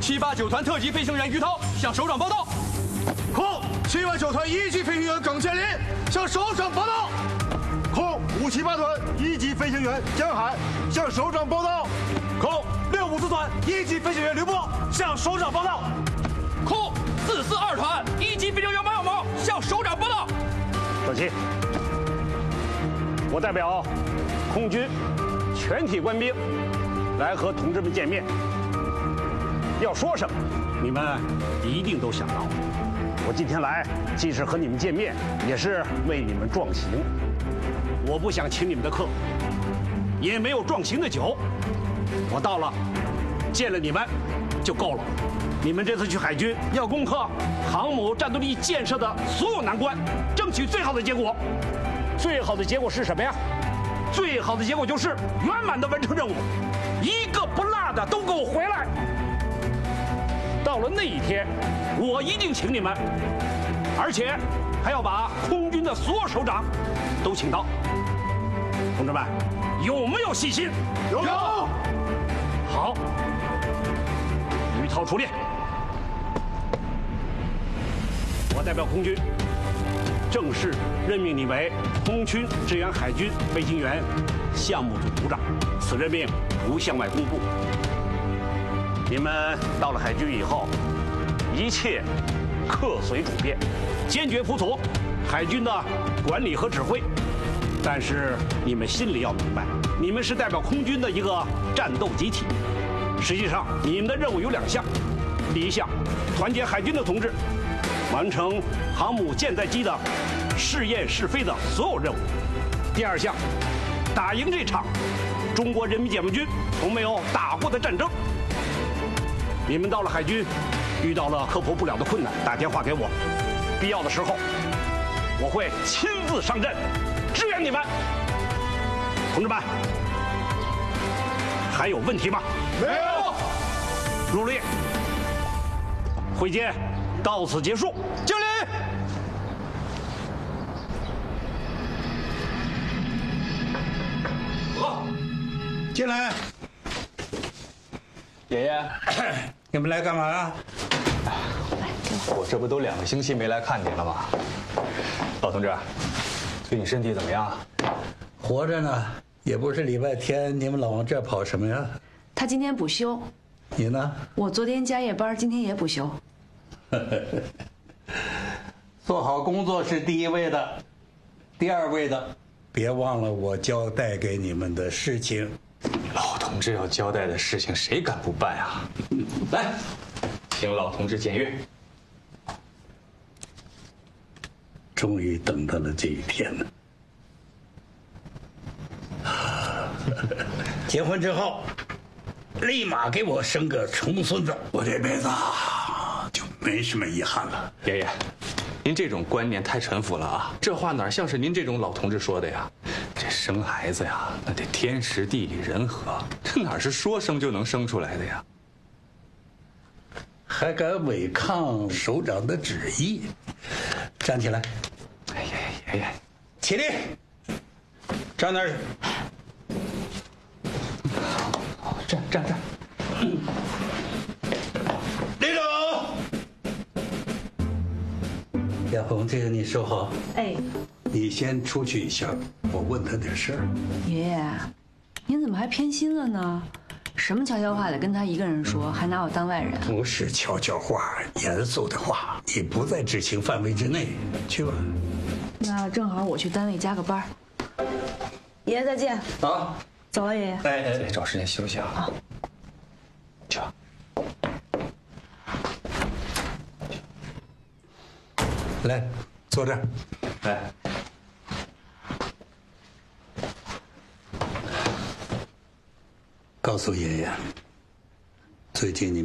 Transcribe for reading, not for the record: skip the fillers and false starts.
789团特级飞行员于涛向首长报到。 空789团1级飞行员耿建林向首长报到。空578团1级飞行员江海向首长报到。空654团1级飞行员刘波向首长报到。 空442团1级飞行员王小毛向首长报道。 小齐，我代表空军全体官兵来和同志们见面。要说什么，你们一定都想到了。我今天来，既是和你们见面，也是为你们壮行。我不想请你们的客，也没有壮行的酒。我到了，见了你们就够了。你们这次去海军要攻克航母战斗力建设的所有难关，争取最好的结果。最好的结果是什么呀？最好的结果就是圆满的完成任务，一个不落的都给我回来。到了那一天，我一定请你们，而且还要把空军的所有首长都请到。同志们，有没有信心？ 有。 好，于涛出列。我代表空军正式任命你为空军支援海军飞行员项目组组长，此任命不向外公布。你们到了海军以后，一切客随主便，坚决服从海军的管理和指挥。但是你们心里要明白，你们是代表空军的一个战斗集体。实际上，你们的任务有2项：第一项，团结海军的同志，完成航母舰载机的试验试飞的所有任务；第2项，打赢这场中国人民解放军从没有打过的战争。你们到了海军，遇到了克服不了的困难，打电话给我，必要的时候，我会亲自上阵支援你们。同志们，还有问题吗？ 没有。 入列。会见到此结束。 敬礼。 走，进来。 爷爷， 你们来干嘛呀？ 我这不都2个星期没来看您了吗？老同志，最近身体怎么样？ 活着呢，也不是礼拜天，你们老往这跑什么呀？ 他今天补休。 你呢？ 我昨天加夜班，今天也补休。 做好工作是第一位的，第2位的，别忘了我交代给你们的事情。 老同志要交代的事情，谁敢不办啊？来，请老同志检阅。 终于等到了这一天了。结婚之后，立马给我生个重孙子，我这辈子就没什么遗憾了。 爷爷，您这种观念太陈腐了啊！这话哪像是您这种老同志说的呀？这生孩子呀，那得天时地利人和，这哪是说生就能生出来的呀？ 还敢违抗首长的旨意？站起来！ 哎呀，爷爷， 起立！站那儿。 好，站。 立正！亚红，这个你收好。 哎， 你先出去一下，我问他点事儿。 爷爷，您怎么还偏心了呢？什么悄悄话得跟他一个人说，还拿我当外人？ 不是悄悄话，严肃的话。你不在知情范围之内，去吧。 那正好我去单位加个班。爷爷再见。 啊， 走了，爷爷。 哎， 找时间休息啊。 好。 去吧。 来，坐这儿。 来。 告诉爷爷，最近你